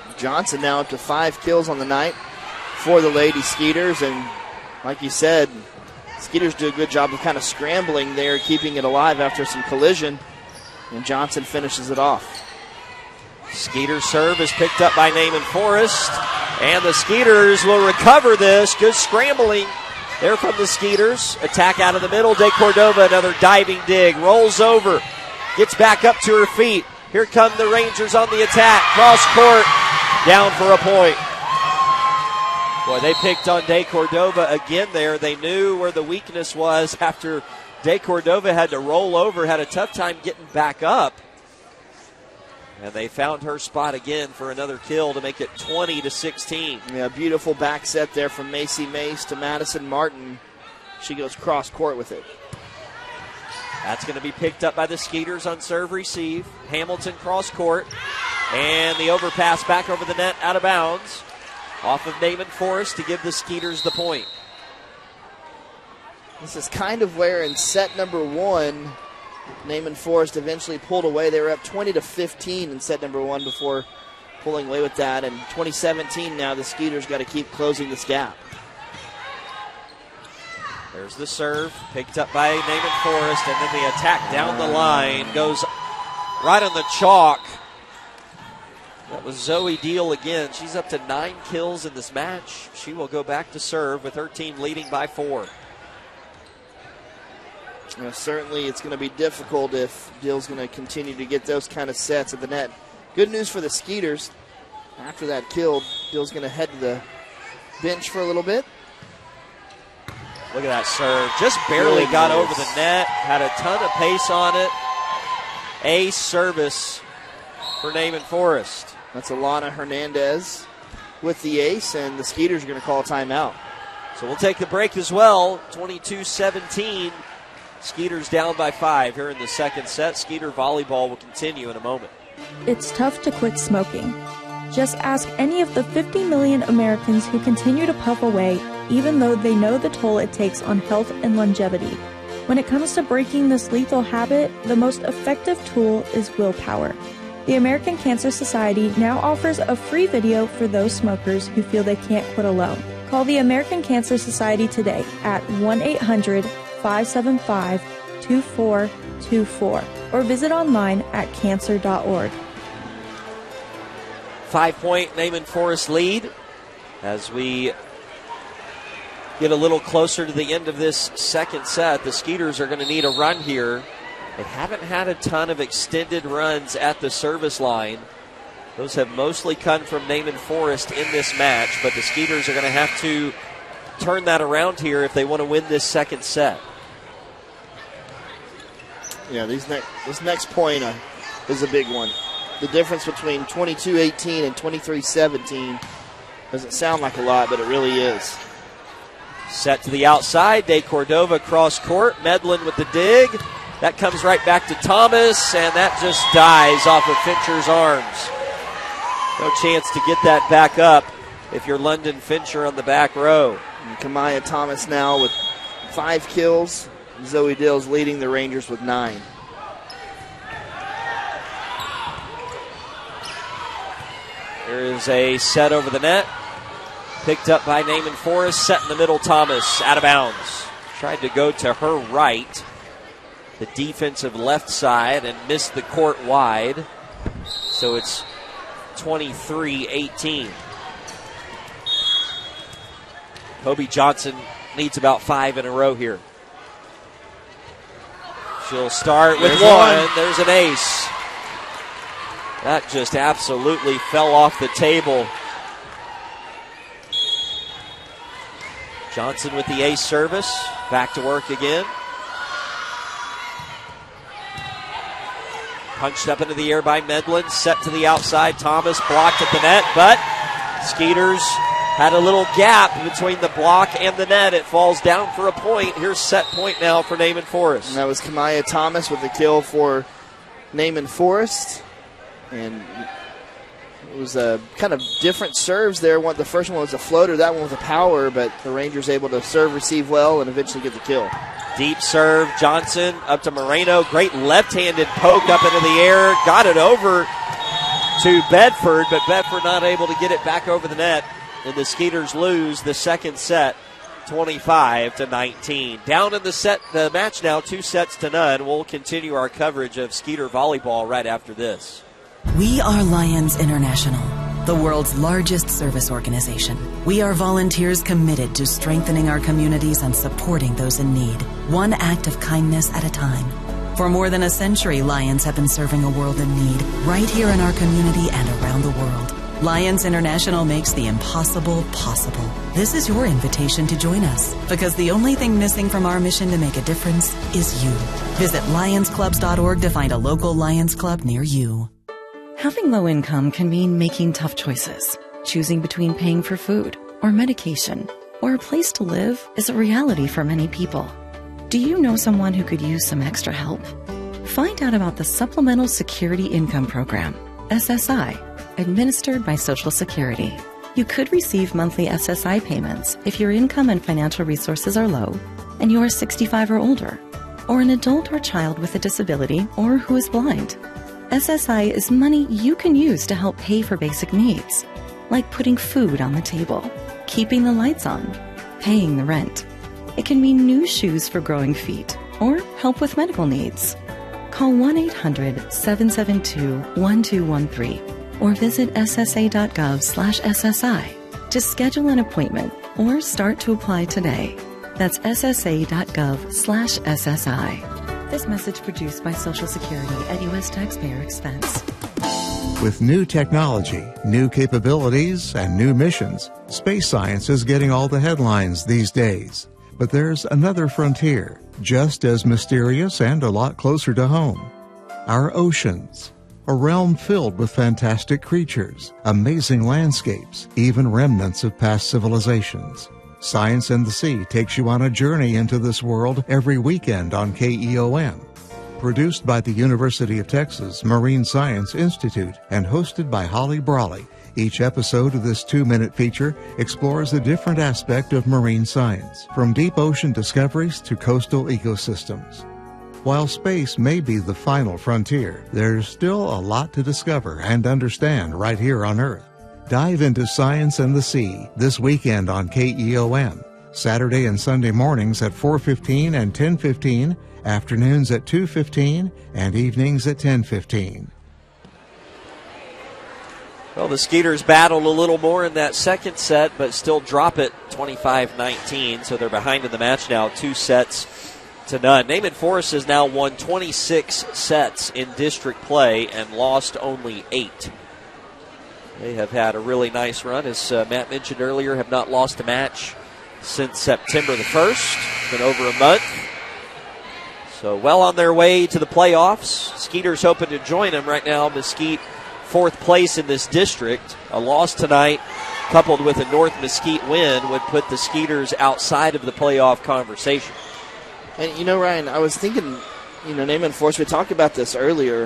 Johnson now up to 5 kills on the night for the Lady Skeeters. And like you said, Skeeters do a good job of kind of scrambling there, keeping it alive after some collision. And Johnson finishes it off. Skeeter's serve is picked up by Naaman Forrest. And the Skeeters will recover this. Good scrambling there from the Skeeters. Attack out of the middle. De Cordova, another diving dig. Rolls over. Gets back up to her feet. Here come the Rangers on the attack. Cross court. Down for a point. Boy, they picked on De Cordova again there. They knew where the weakness was after De Cordova had to roll over, had a tough time getting back up. And they found her spot again for another kill to make it 20-16. Yeah, beautiful back set there from Macy Mace to Madison Martin. She goes cross court with it. That's going to be picked up by the Skeeters on serve receive. Hamilton cross court. And the overpass back over the net out of bounds. Off of Naaman Forrest to give the Skeeters the point. This is kind of where in set number 1, Naaman Forrest eventually pulled away. They were up 20-15 in set number 1 before pulling away with that. And 2017 now, the Skeeters got to keep closing this gap. There's the serve, picked up by Naaman Forrest, and then the attack down the line goes right on the chalk. That was Zoe Deal again. She's up to 9 kills in this match. She will go back to serve with her team leading by 4. You know, certainly it's going to be difficult if Deal's going to continue to get those kind of sets at the net. Good news for the Skeeters. After that kill, Deal's going to head to the bench for a little bit. Look at that serve. Just barely got over the net. Had a ton of pace on it. Ace service for Naaman Forrest. That's Alana Hernandez with the ace, and the Skeeters are going to call a timeout. So we'll take the break as well. 22-17. Skeeters down by 5 here in the second set. Skeeter volleyball will continue in a moment. It's tough to quit smoking. Just ask any of the 50 million Americans who continue to puff away, even though they know the toll it takes on health and longevity. When it comes to breaking this lethal habit, the most effective tool is willpower. The American Cancer Society now offers a free video for those smokers who feel they can't quit alone. Call the American Cancer Society today at 1-800-575-2424 or visit online at cancer.org. 5-point Naaman Forrest lead as we get a little closer to the end of this second set. The Skeeters are going to need a run here. They haven't had a ton of extended runs at the service line. Those have mostly come from Naaman Forrest in this match, but the Skeeters are going to have to turn that around here if they want to win this second set. Yeah, this next point is a big one. The difference between 22-18 and 23-17 doesn't sound like a lot, but it really is. Set to the outside. De Cordova cross court. Medlin with the dig. That comes right back to Thomas, and that just dies off of Fincher's arms. No chance to get that back up if you're London Fincher on the back row. And Kamaya Thomas now with 5 kills. Zoe Dills leading the Rangers with 9. There is a set over the net. Picked up by Naaman Forrest. Set in the middle, Thomas out of bounds. Tried to go to her right. The defensive left side and missed the court wide. So it's 23-18. Kobe Johnson needs about 5 in a row here. She'll start with one. There's an ace. That just absolutely fell off the table. Johnson with the ace service. Back to work again. Punched up into the air by Medlin. Set to the outside. Thomas blocked at the net, but Skeeters had a little gap between the block and the net. It falls down for a point. Here's set point now for Naaman Forrest. And that was Kamaya Thomas with the kill for Naaman Forrest. And it was a kind of different serves there. The first one was a floater, that one was a power, but the Rangers able to serve, receive well, and eventually get the kill. Deep serve, Johnson up to Moreno. Great left-handed poke up into the air. Got it over to Bedford, but Bedford not able to get it back over the net, and the Skeeters lose the second set, 25-19. Down in the match now, 2-0. We'll continue our coverage of Skeeter volleyball right after this. We are Lions International, the world's largest service organization. We are volunteers committed to strengthening our communities and supporting those in need, one act of kindness at a time. For more than a century, Lions have been serving a world in need, right here in our community and around the world. Lions International makes the impossible possible. This is your invitation to join us, because the only thing missing from our mission to make a difference is you. Visit lionsclubs.org to find a local Lions Club near you. Having low income can mean making tough choices. Choosing between paying for food or medication or a place to live is a reality for many people. Do you know someone who could use some extra help? Find out about the Supplemental Security Income Program, SSI, administered by Social Security. You could receive monthly SSI payments if your income and financial resources are low and you are 65 or older, or an adult or child with a disability or who is blind. SSI is money you can use to help pay for basic needs, like putting food on the table, keeping the lights on, paying the rent. It can mean new shoes for growing feet or help with medical needs. Call 1-800-772-1213 or visit ssa.gov/SSI to schedule an appointment or start to apply today. That's ssa.gov/SSI. This message produced by Social Security at U.S. taxpayer expense. With new technology, new capabilities, and new missions, space science is getting all the headlines these days. But there's another frontier, just as mysterious and a lot closer to home. Our oceans. A realm filled with fantastic creatures, amazing landscapes, even remnants of past civilizations. Science and the Sea takes you on a journey into this world every weekend on KEOM. Produced by the University of Texas Marine Science Institute and hosted by Holly Brawley, each episode of this 2-minute feature explores a different aspect of marine science, from deep ocean discoveries to coastal ecosystems. While space may be the final frontier, there's still a lot to discover and understand right here on Earth. Dive into Science and the Sea this weekend on KEOM, Saturday and Sunday mornings at 4:15 and 10:15, afternoons at 2:15, and evenings at 10:15. Well, the Skeeters battled a little more in that second set, but still drop it 25-19, so they're behind in the match now, 2-0. Naaman Forest has now won 26 sets in district play and lost only 8. They have had a really nice run, as Matt mentioned earlier, have not lost a match since September the 1st. It's been over a month. So well on their way to the playoffs. Skeeters hoping to join them right now. Mesquite, 4th place in this district. A loss tonight, coupled with a North Mesquite win, would put the Skeeters outside of the playoff conversation. And, Ryan, I was thinking, Naaman Forest, we talked about this earlier.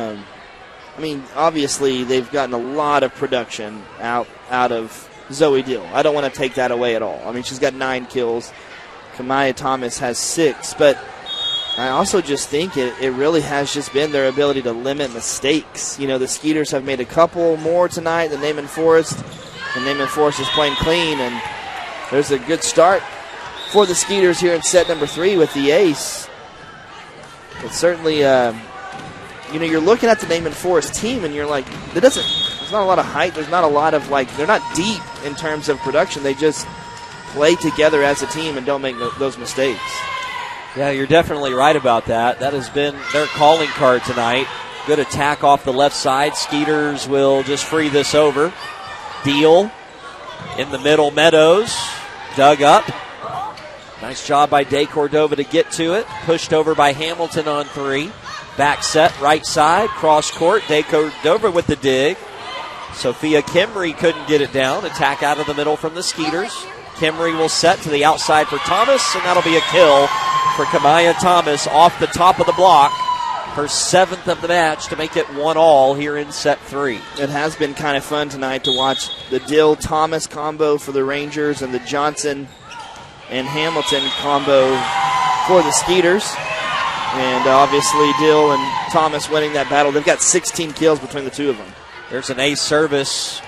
Obviously, they've gotten a lot of production out of Zoe Dill. I don't want to take that away at all. She's got 9 kills. Kamaya Thomas has 6. But I also just think it really has just been their ability to limit mistakes. The Skeeters have made a couple more tonight than Naaman Forest. And Naaman Forest is playing clean. And there's a good start for the Skeeters here in set number 3 with the ace. But certainly... you're looking at the Naaman Forest team, and you're like, there's not a lot of height. There's not a lot of, they're not deep in terms of production. They just play together as a team and don't make those mistakes. Yeah, you're definitely right about that. That has been their calling card tonight. Good attack off the left side. Skeeters will just free this over. Deal in the middle. Meadows dug up. Nice job by De Cordova to get to it. Pushed over by Hamilton on 3. Back set, right side, cross court. De Cordova with the dig. Sophia Kimry couldn't get it down. Attack out of the middle from the Skeeters. Kimry will set to the outside for Thomas, and that'll be a kill for Kamaya Thomas off the top of the block. Her 7th of the match to make it 1-1 here in set 3. It has been kind of fun tonight to watch the Dill-Thomas combo for the Rangers and the Johnson and Hamilton combo for the Skeeters. And obviously Dill and Thomas winning that battle. They've got 16 kills between the two of them. There's an ace service